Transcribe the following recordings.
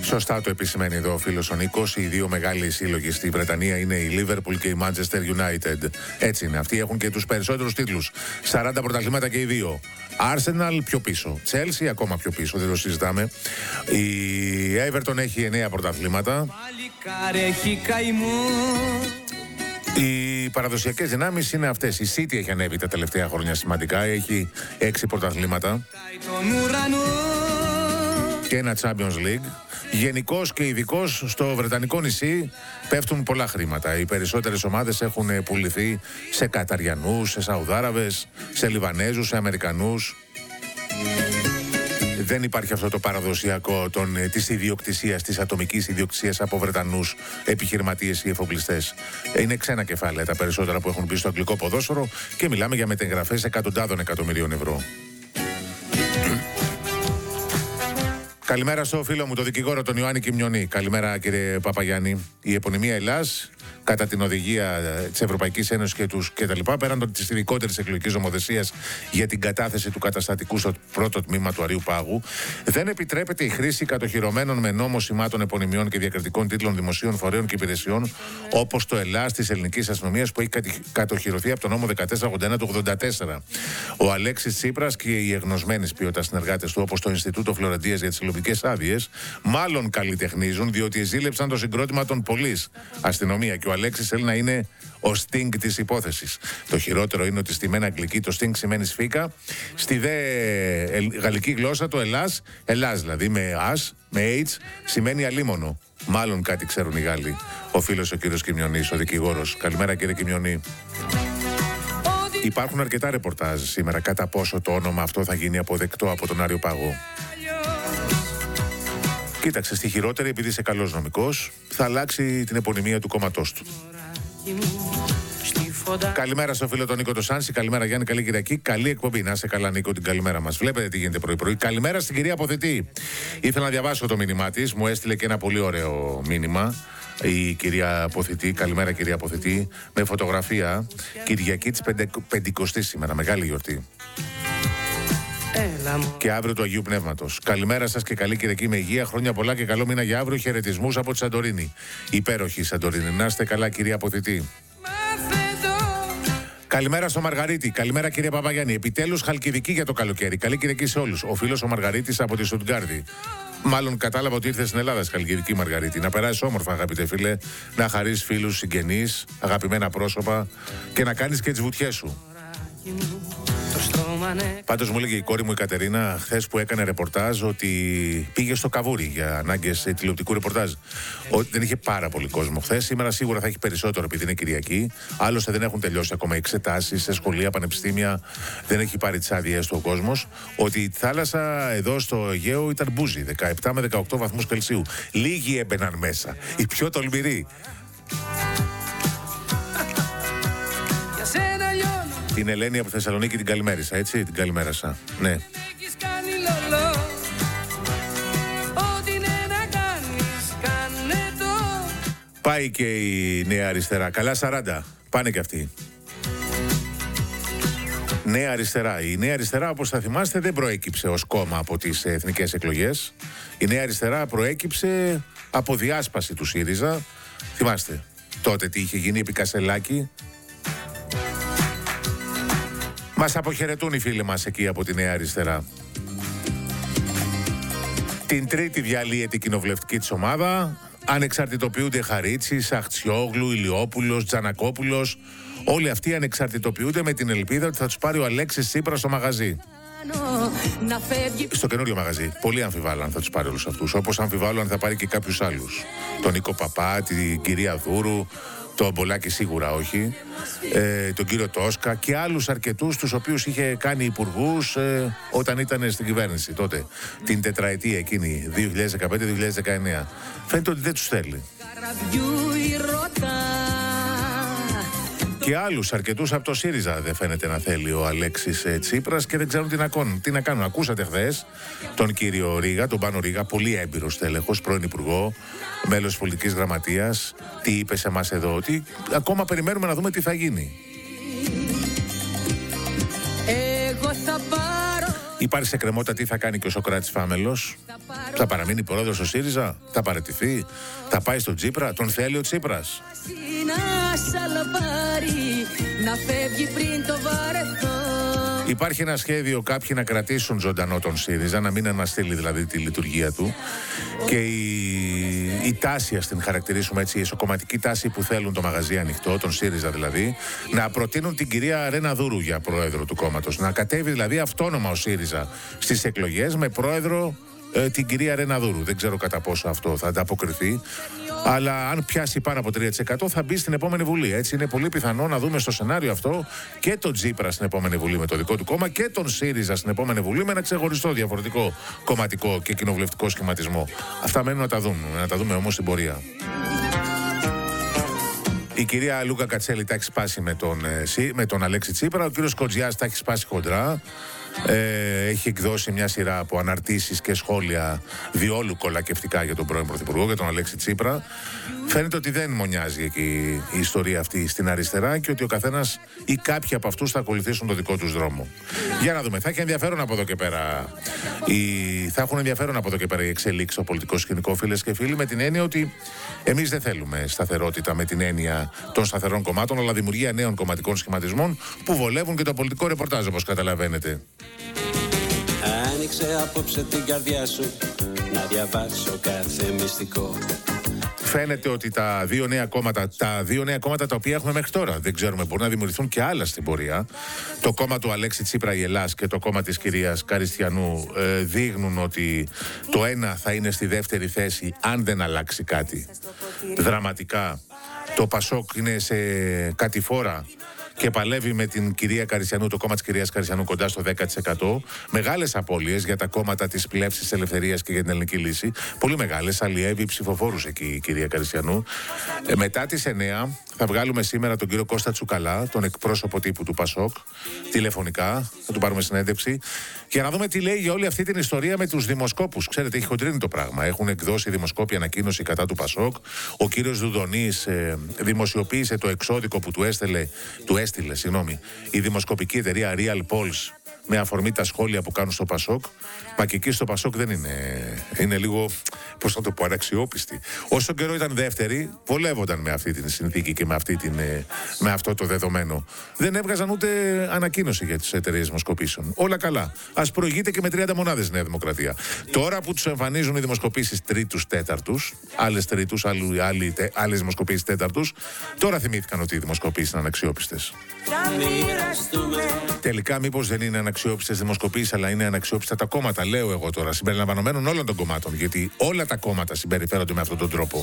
Σωστά το επισημαίνει εδώ ο φίλος ο Νίκος. Οι δύο μεγάλοι σύλλογοι στη Βρετανία είναι η Liverpool και η Manchester United. Έτσι είναι. Αυτοί έχουν και τους περισσότερους τίτλους. 40 πρωταθλήματα και οι δύο. Arsenal πιο πίσω. Chelsea ακόμα πιο πίσω, δεν το συζητάμε. Η Everton έχει 9 πρωταθλήματα. Οι παραδοσιακές δυνάμεις είναι αυτές. Η City έχει ανέβει τα τελευταία χρόνια σημαντικά. Έχει 6 πρωταθλήματα και ένα Champions League. Γενικώς και ειδικώς στο Βρετανικό νησί πέφτουν πολλά χρήματα. Οι περισσότερες ομάδες έχουν πουληθεί σε Καταριανούς, σε Σαουδάραβες, σε Λιβανέζους, σε Αμερικανούς. Δεν υπάρχει αυτό το παραδοσιακό της ιδιοκτησίας, της ατομικής ιδιοκτησίας από Βρετανούς επιχειρηματίες ή εφοπλιστές. Είναι ξένα κεφάλαια τα περισσότερα που έχουν μπει στο αγγλικό ποδόσφαιρο και μιλάμε για μετεγγραφές εκατοντάδων εκατομμυρίων ευρώ. Καλημέρα στο φίλο μου, τον δικηγόρο τον Ιωάννη Κιμιονή. Καλημέρα κύριε Παπαγιάννη. Η επωνυμία Ελλάς, κατά την οδηγία της Ευρωπαϊκής Ένωσης και τα λοιπά, πέραν της ειδικότερης εκλογικής νομοθεσίας για την κατάθεση του καταστατικού στο πρώτο τμήμα του Αρείου Πάγου, δεν επιτρέπεται η χρήση κατοχυρωμένων με νόμο σημάτων επωνυμιών και διακριτικών τίτλων δημοσίων φορέων και υπηρεσιών, όπως το Ελλάς της Ελληνικής Αστυνομίας που έχει κατοχυρωθεί από το νόμο 1481 του 1984. Ο Αλέξης Τσίπρας και οι εγνωσμένες ποιότητας συνεργάτες του, όπως το Ινστιτούτο Φλωρεντίας για τις Συλλογικές Άδειες, μάλλον καλλιτεχνίζουν διότι ζήλεψαν το συγκρότημα των Πολύς, αστυνομία, και ο Αλέξης θέλει να είναι ο Sting της υπόθεσης. Το χειρότερο είναι ότι στη μένα αγγλική το Sting σημαίνει σφίκα, στη δε γαλλική γλώσσα το Ελλάς δηλαδή με as, με h, σημαίνει αλίμονο. Μάλλον κάτι ξέρουν οι Γάλλοι. Ο φίλος ο κύριος Κιμιονής, ο δικηγόρος. Καλημέρα κύριε Κιμιονή. Υπάρχουν αρκετά ρεπορτάζ σήμερα κατά πόσο το όνομα αυτό θα γίνει αποδεκτό από τον Άριο Πάγο. Κοίταξε, στη χειρότερη, επειδή είσαι καλός νομικός, θα αλλάξει την επωνυμία του κόμματός του. Καλημέρα στο φίλο τον Νίκο το Σάνση. Καλημέρα Γιάννη, καλή Κυριακή. Καλή εκπομπή. Να είσαι καλά, Νίκο, την καλημέρα μας. Βλέπετε τι γίνεται πρωί-πρωί. Καλημέρα στην κυρία Αποθητή. Ήθελα να διαβάσω το μήνυμά της. Μου έστειλε και ένα πολύ ωραίο μήνυμα η κυρία Αποθητή. Καλημέρα, κυρία Αποθητή. Με φωτογραφία Κυριακή της 50ης σήμερα. Μεγάλη γιορτή. Και αύριο του Αγίου Πνεύματος. Καλημέρα σας και καλή Κυριακή με υγεία, χρόνια πολλά και καλό μήνα για αύριο. Χαιρετισμούς από τη Σαντορίνη. Υπέροχη Σαντορίνη. Να είστε καλά, κυρία Αποθητή. Καλημέρα στο Μαργαρίτη. Καλημέρα, κύριε Παπαγιάννη. Επιτέλους Χαλκιδική για το καλοκαίρι. Καλή Κυριακή σε όλους. Ο φίλος ο Μαργαρίτης από τη Στουτγκάρδη. Μάλλον κατάλαβα ότι ήρθε στην Ελλάδα, Χαλκιδική Μαργαρίτη. Να περάσεις όμορφα, αγαπητέ φίλε. Να χαρίσεις φίλους, συγγενείς, αγαπημένα πρόσωπα και να κάνεις και τις βουτιές σου. Πάντως μου έλεγε η κόρη μου η Κατερίνα χθες που έκανε ρεπορτάζ ότι πήγε στο Καβούρι για ανάγκες τηλεοπτικού ρεπορτάζ. Ότι δεν είχε πάρα πολύ κόσμο χθες. Σήμερα σίγουρα θα έχει περισσότερο επειδή είναι Κυριακή. Άλλωστε δεν έχουν τελειώσει ακόμα οι εξετάσεις σε σχολεία, πανεπιστήμια. Δεν έχει πάρει τις άδειες του ο κόσμος. Ότι η θάλασσα εδώ στο Αιγαίο ήταν μπούζι, 17 με 18 βαθμούς Κελσίου. Λίγοι έμπαιναν μέσα. Οι πιο τολμηροί. Την Ελένη από Θεσσαλονίκη την καλημέρισα, έτσι, την καλημέρασα. Ναι. Πάει και η Νέα Αριστερά. Καλά 40. Πάνε και αυτοί. Νέα Αριστερά. Η Νέα Αριστερά, όπως θα θυμάστε, δεν προέκυψε ως κόμμα από τις εθνικές εκλογές. Η Νέα Αριστερά προέκυψε από διάσπαση του ΣΥΡΙΖΑ. Θυμάστε τότε τι είχε γίνει επί Κασελάκη. Μας αποχαιρετούν οι φίλοι μας εκεί από τη Νέα Αριστερά. Την Τρίτη διαλύεται η κοινοβουλευτική της ομάδα. Ανεξαρτητοποιούνται Χαρίτσης, Αχτσιόγλου, Ηλιόπουλος, Τζανακόπουλος. Όλοι αυτοί ανεξαρτητοποιούνται με την ελπίδα ότι θα τους πάρει ο Αλέξης Τσίπρας στο μαγαζί. Στο καινούριο μαγαζί. Πολύ αμφιβάλλω αν θα τους πάρει όλους αυτούς. Όπως αμφιβάλλω αν θα πάρει και κάποιους άλλους. Τον Νίκο Παπά, την κυρία Δούρου. Το Μπολάκη σίγουρα όχι, τον κύριο Τόσκα και άλλους αρκετούς τους οποίους είχε κάνει υπουργούς όταν ήταν στην κυβέρνηση τότε, την τετραετία εκείνη, 2015-2019. Φαίνεται ότι δεν τους θέλει. Και άλλους αρκετούς από το ΣΥΡΙΖΑ δεν φαίνεται να θέλει ο Αλέξης Τσίπρας και δεν ξέρουν τι να κάνουν. Ακούσατε χθες τον κύριο Ρίγα, τον Πάνο Ρίγα, πολύ έμπειρος τέλεχος, πρώην υπουργό, μέλος της πολιτικής γραμματείας. Τι είπε σε εμάς εδώ, ότι ακόμα περιμένουμε να δούμε τι θα γίνει. Υπάρχει σε κρεμότητα τι θα κάνει και ο Σωκράτης Φάμελος. Θα παραμείνει πρόεδρος ο ΣΥΡΙΖΑ, θα παραιτηθεί, θα πάει στον Τσίπρα, τον θέλει ο Τσίπρας. Υπάρχει ένα σχέδιο κάποιοι να κρατήσουν ζωντανό τον ΣΥΡΙΖΑ, να μην αναστείλει δηλαδή τη λειτουργία του. Και η τάση, ας την χαρακτηρίσουμε έτσι, η εσωκομματική τάση που θέλουν το μαγαζί ανοιχτό, τον ΣΥΡΙΖΑ δηλαδή, να προτείνουν την κυρία Ρένα Δούρου για πρόεδρο του κόμματος. Να κατέβει δηλαδή αυτόνομα ο ΣΥΡΙΖΑ στις εκλογές με πρόεδρο την κυρία Ρένα Δούρου. Δεν ξέρω κατά πόσο αυτό θα ανταποκριθεί. Αλλά αν πιάσει πάνω από 3% θα μπει στην επόμενη Βουλή. Έτσι είναι πολύ πιθανό να δούμε στο σενάριο αυτό και τον Τσίπρα στην επόμενη Βουλή με το δικό του κόμμα και τον ΣΥΡΙΖΑ στην επόμενη Βουλή με ένα ξεχωριστό διαφορετικό κομματικό και κοινοβουλευτικό σχηματισμό. Αυτά μένουν να τα δούμε όμως στην πορεία. Η κυρία Λούκα Κατσέλη τα έχει σπάσει με τον Αλέξη Τσίπρα. Ο κύριος Κοτζιάς τα έχει σπάσει χοντρά. Έχει εκδώσει μια σειρά από αναρτήσεις και σχόλια διόλου κολακευτικά για τον πρώην Πρωθυπουργό, για τον Αλέξη Τσίπρα. Φαίνεται ότι δεν μονιάζει εκεί η ιστορία αυτή στην αριστερά και ότι ο καθένας ή κάποιοι από αυτούς θα ακολουθήσουν το δικό τους δρόμο. Για να δούμε. Θα έχει ενδιαφέρον από εδώ και πέρα. Θα έχουν ενδιαφέρον από εδώ και πέρα οι εξελίξεις στο πολιτικό σκηνικό, φίλες και φίλοι, με την έννοια ότι εμείς δεν θέλουμε σταθερότητα με την έννοια των σταθερών κομμάτων, αλλά δημιουργία νέων κομματικών σχηματισμών που βολεύουν και το πολιτικό ρεπορτάζ, όπως καταλαβαίνετε. Άνοιξε απόψε την καρδιά σου να διαβάσω κάθε μυστικό. Φαίνεται ότι τα δύο νέα κόμματα τα οποία έχουμε μέχρι τώρα, δεν ξέρουμε, μπορεί να δημιουργηθούν και άλλα στην πορεία. Το κόμμα του Αλέξη Τσίπρα η Ελλάς και το κόμμα της κυρίας Καριστιανού δείχνουν ότι το ένα θα είναι στη δεύτερη θέση αν δεν αλλάξει κάτι δραματικά. Το Πασόκ είναι σε κατηφόρα και παλεύει με την κυρία Καριστιανού, το κόμμα της κυρίας Καριστιανού κοντά στο 10%. Μεγάλες απώλειες για τα κόμματα της πλεύσης της ελευθερίας και για την ελληνική λύση. Πολύ μεγάλες, αλλιεύει ψηφοφόρους εκεί η κυρία Καριστιανού. Μετά τις 9 θα βγάλουμε σήμερα τον κύριο Κώστα Τσουκαλά, τον εκπρόσωπο τύπου του Πασόκ, τηλεφωνικά, θα του πάρουμε συνέντευξη, για να δούμε τι λέει για όλη αυτή την ιστορία με τους δημοσκόπους. Ξέρετε, έχει χοντρίνει το πράγμα. Έχουν εκδώσει δημοσκόποι ανακοίνωση κατά του Πασόκ. Ο κύριος Δουδονής δημοσιοποίησε το εξώδικο που του έστειλε η δημοσκοπική εταιρεία Real Polls με αφορμή τα σχόλια που κάνουν στο Πασόκ. Μα και εκεί στο Πασόκ δεν είναι λίγο, πώς θα το πω, αναξιόπιστη. Όσο καιρό ήταν δεύτερη, βολεύονταν με αυτή την συνθήκη και με αυτό το δεδομένο. Δεν έβγαζαν ούτε ανακοίνωση για τις εταιρείες δημοσκοπήσεων. Όλα καλά. Ας προηγείται και με 30 μονάδες Νέα Δημοκρατία. Τώρα που τους εμφανίζουν οι δημοσκοπήσεις τρίτους, τέταρτους, άλλες τρίτους, άλλες δημοσκοπήσεις τέταρτους, τώρα θυμήθηκαν ότι οι δημοσκοπήσεις είναι αναξιόπιστες. Τελικά, μήπως δεν είναι αναξιόπιστες δημοσκοπήσεις, αλλά είναι αναξιόπιστα τα κόμματα, λέω εγώ τώρα, συμπεριλαμβανομένων όλων των κομμάτων, γιατί όλα τα κόμματα συμπεριφέρονται με αυτόν τον τρόπο.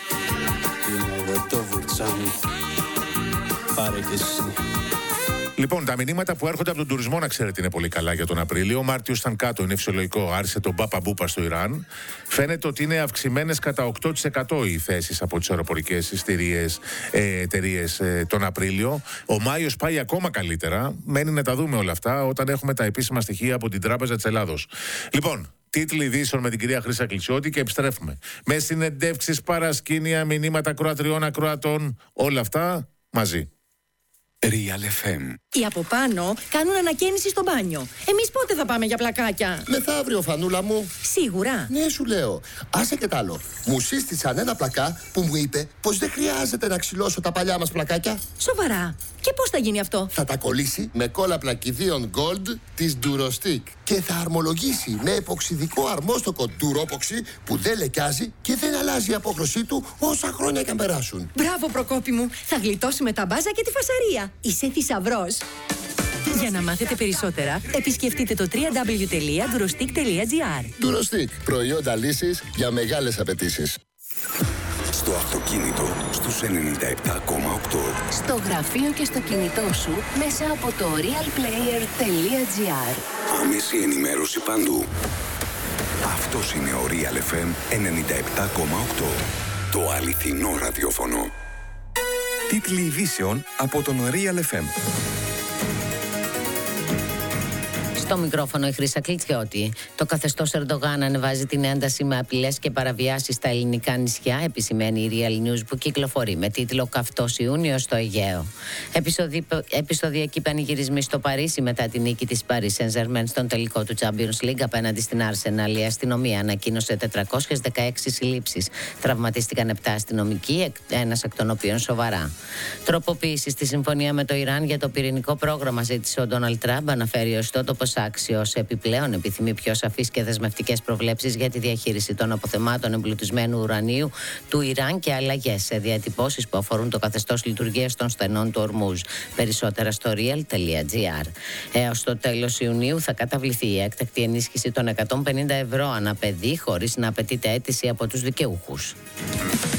Λοιπόν, τα μηνύματα που έρχονται από τον τουρισμό, να ξέρετε, είναι πολύ καλά για τον Απρίλιο. Ο Μάρτιος ήταν κάτω, είναι φυσιολογικό. Άρχισε τον Μπάπα Μπούπα στο Ιράν. Φαίνεται ότι είναι αυξημένες κατά 8% οι θέσεις από τις αεροπορικές εταιρείες τον Απρίλιο. Ο Μάιος πάει ακόμα καλύτερα. Μένει να τα δούμε όλα αυτά όταν έχουμε τα επίσημα στοιχεία από την Τράπεζα της Ελλάδος. Λοιπόν, τίτλοι ειδήσεων με την κυρία Χρύσα Κλεισιώτη και επιστρέφουμε. Με συνεντεύξεις, παρασκήνια, μηνύματα ακροατριών, ακροατών, όλα αυτά μαζί. Real FM. Οι από πάνω κάνουν ανακαίνιση στο μπάνιο. Εμείς πότε θα πάμε για πλακάκια? Μεθαύριο, Φανούλα μου. Σίγουρα. Ναι, σου λέω. Άσε και τ' άλλο. Μου σύστησαν ένα πλακά που μου είπε πως δεν χρειάζεται να ξυλώσω τα παλιά μας πλακάκια. Σοβαρά. Και πώς θα γίνει αυτό? Θα τα κολλήσει με κόλλα πλακιδίων Gold της Durostick και θα αρμολογήσει με εποξιδικό αρμόστοκο Duropoxy που δεν λεκιάζει και δεν αλλάζει η απόχρωσή του όσα χρόνια και αν περάσουν. Μπράβο, Προκόπη μου. Θα γλιτώσουμε τα μπάζα και τη φασαρία. Είσαι θησαυρός. Για να μάθετε περισσότερα, επισκεφτείτε το www.durostick.gr. Durostick. Προϊόντα λύσης για μεγάλες απαιτήσεις. Στο αυτοκίνητο στους 97,8. Στο γραφείο και στο κινητό σου μέσα από το realplayer.gr. Άμεση ενημέρωση παντού. Αυτός είναι ο Real FM 97,8. Το αληθινό ραδιόφωνο. Τίτλοι ειδήσεων από τον Real FM. Στο μικρόφωνο η Χρύσα Κλιτσιώτη. Το καθεστώς Ερντογάν ανεβάζει την ένταση με απειλές και παραβιάσεις στα ελληνικά νησιά, επισημαίνει η Real News που κυκλοφορεί με τίτλο «Καυτός Ιούνιος στο Αιγαίο». Επεισοδιακοί πανηγυρισμοί στο Παρίσι μετά την νίκη της Paris Saint-Germain στον τελικό του Champions League απέναντι στην Arsenal. Η αστυνομία ανακοίνωσε 416 συλλήψεις. Τραυματίστηκαν 7 αστυνομικοί, ένας εκ των οποίων σοβαρά. Τροποποίηση στη συμφωνία με το Ιράν για το πυρηνικό πρόγραμμα ζήτησε ο Ντόναλντ Τραμπ, αναφέρει ο ιστότοπος Axios. Επιπλέον, επιθυμεί πιο σαφείς και δεσμευτικές προβλέψεις για τη διαχείριση των αποθεμάτων εμπλουτισμένου ουρανίου του Ιράν και αλλαγές σε διατυπώσεις που αφορούν το καθεστώς λειτουργίας των στενών του Ορμούζ. Περισσότερα στο real.gr. Έως το τέλος Ιουνίου θα καταβληθεί η έκτακτη ενίσχυση των 150 ευρώ ανά παιδί, χωρίς να απαιτείται αίτηση από τους δικαιούχους.